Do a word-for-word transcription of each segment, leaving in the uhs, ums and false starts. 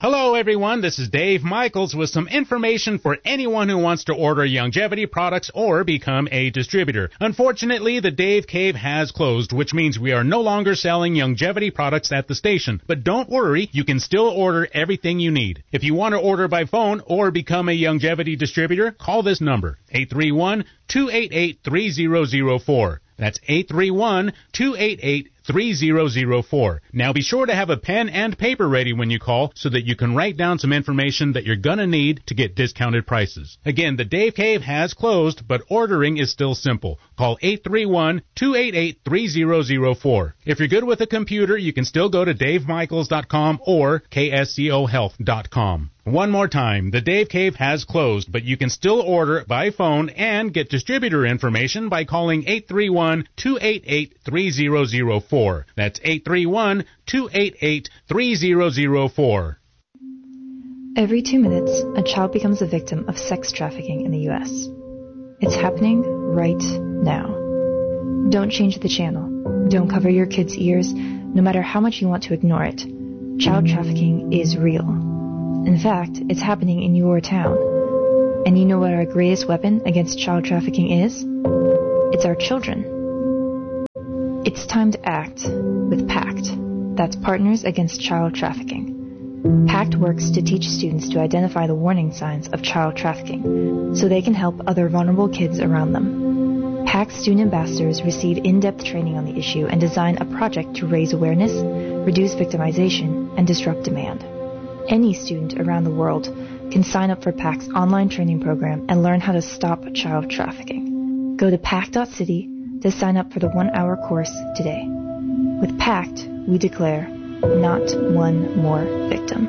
Hello, everyone. This is Dave Michaels with some information for anyone who wants to order Youngevity products or become a distributor. Unfortunately, the Dave Cave has closed, which means we are no longer selling Youngevity products at the station. But don't worry, you can still order everything you need. If you want to order by phone or become a Youngevity distributor, call this number, eight three one, two eight eight, three zero zero four. That's eight three one, two eight eight, three zero zero four. Now be sure to have a pen and paper ready when you call so that you can write down some information that you're going to need to get discounted prices. Again, the Dave Cave has closed, but ordering is still simple. Call eight three one, two eight eight, three zero zero four. If you're good with a computer, you can still go to dave michaels dot com or k s c o health dot com. One more time, the Dave Cave has closed, but you can still order by phone and get distributor information by calling eight three one, two eight eight, three zero zero four. That's eight three one, two eight eight, three zero zero four. Every two minutes, a child becomes a victim of sex trafficking in the U S. It's happening right now. Don't change the channel. Don't cover your kids' ears, no matter how much you want to ignore it. Child trafficking is real. In fact, it's happening in your town. And you know what our greatest weapon against child trafficking is? It's our children. It's time to act with PACT. That's Partners Against Child Trafficking. PACT works to teach students to identify the warning signs of child trafficking so they can help other vulnerable kids around them. PACT student ambassadors receive in-depth training on the issue and design a project to raise awareness, reduce victimization, and disrupt demand. Any student around the world can sign up for PACT's online training program and learn how to stop child trafficking. Go to pact dot city to sign up for the one-hour course today. With PACT, we declare not one more victim.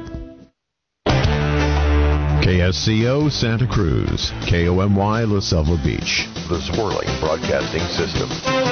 K S C O Santa Cruz, K O M Y La Selva Beach, the Swirling Broadcasting System.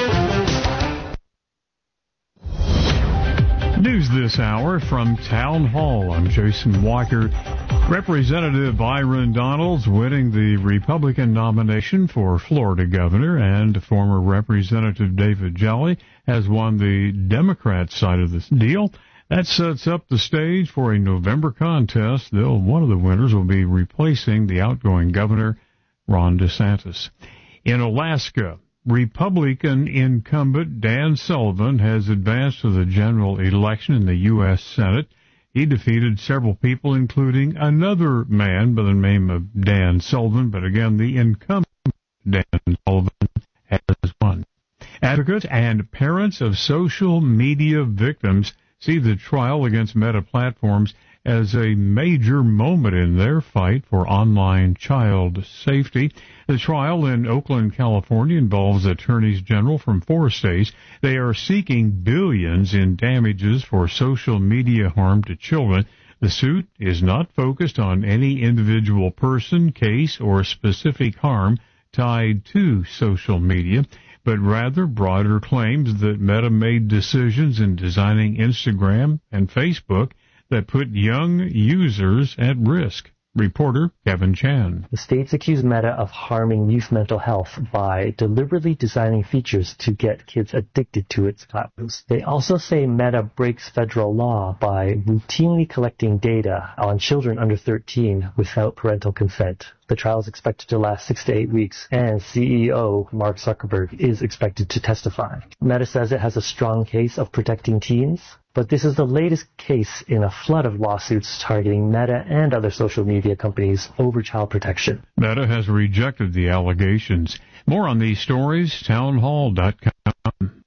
News this hour from Town Hall. I'm Jason Walker. Representative Byron Donalds winning the Republican nomination for Florida governor, and former Representative David Jolly has won the Democrat side of this deal. That sets up the stage for a November contest, though one of the winners will be replacing the outgoing governor, Ron DeSantis. In Alaska, Republican incumbent Dan Sullivan has advanced to the general election in the U S Senate. He defeated several people, including another man by the name of Dan Sullivan, but again, the incumbent Dan Sullivan has won. Advocates and parents of social media victims see the trial against Meta Platforms as a major moment in their fight for online child safety. The trial in Oakland, California involves attorneys general from four states. They are seeking billions in damages for social media harm to children. The suit is not focused on any individual person, case, or specific harm tied to social media, but rather broader claims that Meta made decisions in designing Instagram and Facebook that put young users at risk. Reporter Kevin Chan. The states accuse Meta of harming youth mental health by deliberately designing features to get kids addicted to its platforms. They also say Meta breaks federal law by routinely collecting data on children under thirteen without parental consent. The trial is expected to last six to eight weeks, and C E O Mark Zuckerberg is expected to testify. Meta says it has a strong case of protecting teens, but this is the latest case in a flood of lawsuits targeting Meta and other social media companies over child protection. Meta has rejected the allegations. More on these stories, townhall dot com.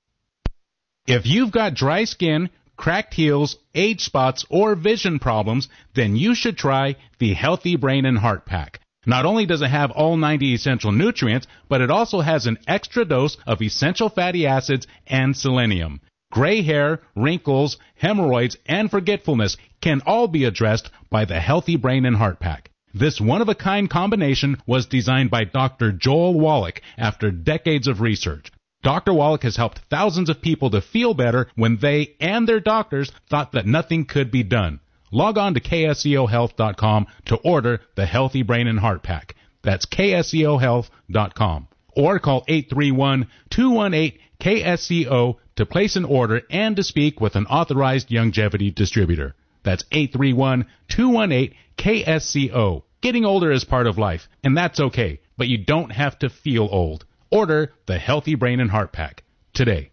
If you've got dry skin, cracked heels, age spots, or vision problems, then you should try the Healthy Brain and Heart Pack. Not only does it have all ninety essential nutrients, but it also has an extra dose of essential fatty acids and selenium. Gray hair, wrinkles, hemorrhoids, and forgetfulness can all be addressed by the Healthy Brain and Heart Pack. This one-of-a-kind combination was designed by Doctor Joel Wallach after decades of research. Doctor Wallach has helped thousands of people to feel better when they and their doctors thought that nothing could be done. Log on to K S C O health dot com to order the Healthy Brain and Heart Pack. That's K S C O health dot com. Or call eight three one, two one eight, K S C O to place an order and to speak with an authorized Youngevity distributor. That's eight three one, two one eight, K S C O. Getting older is part of life, and that's okay, but you don't have to feel old. Order the Healthy Brain and Heart Pack today.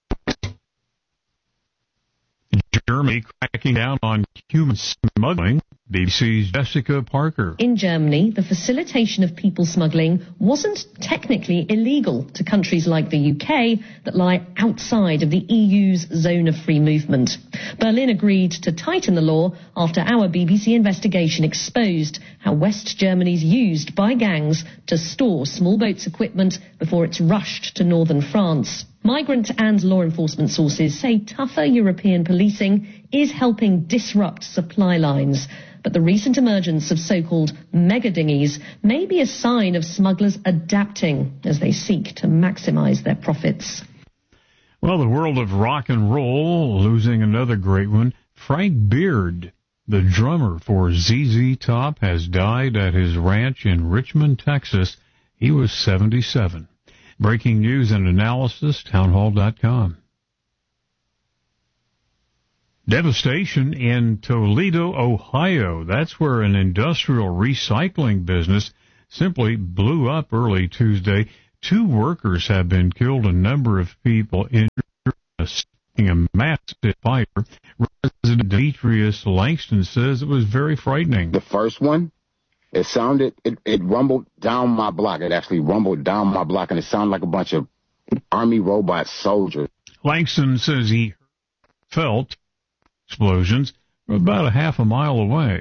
Germany cracking down on human smuggling. B B C's Jessica Parker. In Germany, the facilitation of people smuggling wasn't technically illegal to countries like the U K that lie outside of the E U's zone of free movement. Berlin agreed to tighten the law after our B B C investigation exposed how West Germany's used by gangs to store small boats' equipment before it's rushed to northern France. Migrant and law enforcement sources say tougher European policing is helping disrupt supply lines. But the recent emergence of so-called mega dinghies may be a sign of smugglers adapting as they seek to maximize their profits. Well, the world of rock and roll, losing another great one. Frank Beard, the drummer for Z Z Top, has died at his ranch in Richmond, Texas. He was seventy-seven. Breaking news and analysis, townhall dot com. Devastation in Toledo, Ohio. That's where an industrial recycling business simply blew up early Tuesday. Two workers have been killed, a number of people injured in a massive fire. Resident Demetrius Langston says it was very frightening. The first one, it sounded, it, it rumbled down my block. It actually rumbled down my block, and it sounded like a bunch of army robot soldiers. Langston says he felt explosions about a half a mile away.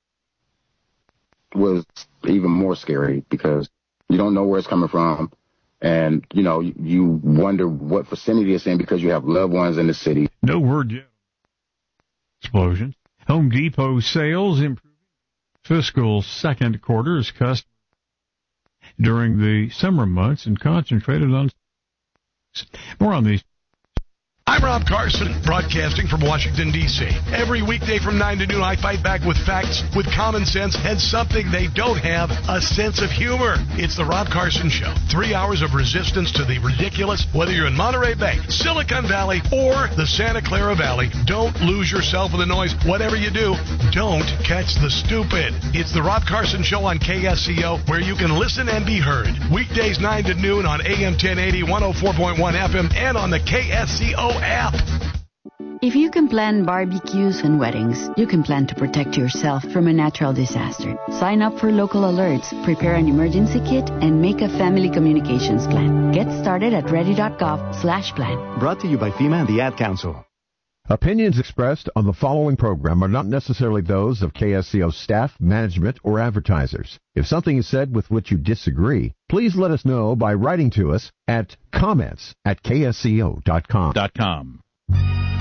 It was even more scary because you don't know where it's coming from, and, you know, you wonder what vicinity it's in because you have loved ones in the city. No word yet. Explosions. Home Depot sales improving fiscal second quarter as customers during the summer months and concentrated on more on these. I'm Rob Carson, broadcasting from Washington, D C Every weekday from nine to noon, I fight back with facts, with common sense, and something they don't have, a sense of humor. It's the Rob Carson Show. Three hours of resistance to the ridiculous, whether you're in Monterey Bay, Silicon Valley, or the Santa Clara Valley. Don't lose yourself in the noise. Whatever you do, don't catch the stupid. It's the Rob Carson Show on K S C O, where you can listen and be heard. Weekdays nine to noon on A M ten eighty, one oh four point one F M, and on the K S C O app. If you can plan barbecues and weddings, you can plan to protect yourself from a natural disaster. Sign up for local alerts, prepare an emergency kit, and make a family communications plan. Get started at ready.gov slash plan. Brought to you by FEMA and the Ad Council. Opinions expressed on the following program are not necessarily those of K S C O staff, management, or advertisers. If something is said with which you disagree, please let us know by writing to us at comments at K S C O dot com. Dot com.